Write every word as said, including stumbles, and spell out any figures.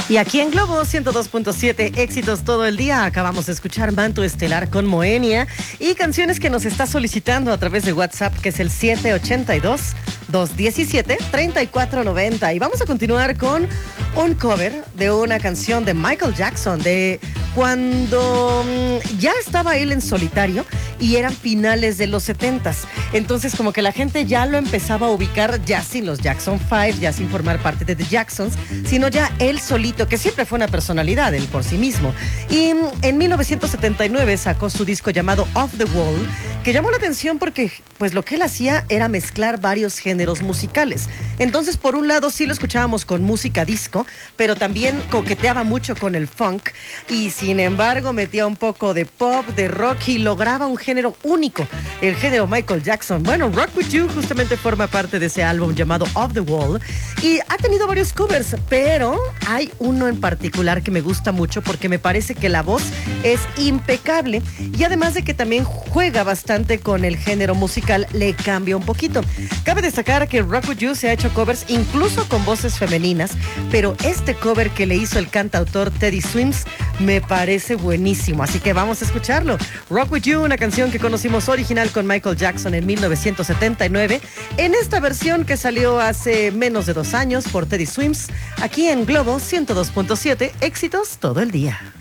Y aquí en Globo ciento dos punto siete, éxitos todo el día. Acabamos de escuchar Manto Estelar con Moenia y canciones que nos está solicitando a través de WhatsApp, que es el siete ocho dos, dos uno siete, tres cuatro nueve cero. Y vamos a continuar con un cover de una canción de Michael Jackson, de cuando mmm, ya estaba él en solitario y eran finales de los setentas. Entonces como que la gente ya lo empezaba a ubicar ya sin los Jackson Five, ya sin formar parte de The Jacksons, sino ya él solito, que siempre fue una personalidad él por sí mismo. Y mmm, en mil novecientos setenta y nueve sacó su disco llamado Off the Wall, que llamó la atención porque pues lo que él hacía era mezclar varios géneros musicales. Entonces por un lado sí lo escuchábamos con música disco, pero también coqueteaba mucho con el funk y sin embargo metía un poco de pop, de rock y lograba un género único, el género Michael Jackson. Bueno, Rock With You justamente forma parte de ese álbum llamado Off the Wall y ha tenido varios covers, pero hay uno en particular que me gusta mucho porque me parece que la voz es impecable y además de que también juega bastante con el género musical, le cambia un poquito. Cabe destacar que Rock With You se ha hecho covers incluso con voces femeninas, pero este cover que le hizo el cantautor Teddy Swims me parece buenísimo, así que vamos a escucharlo. Rock With You, una canción que conocimos original con Michael Jackson en mil novecientos setenta y nueve, en esta versión que salió hace menos de dos años por Teddy Swims, aquí en Globo ciento dos punto siete, éxitos todo el día.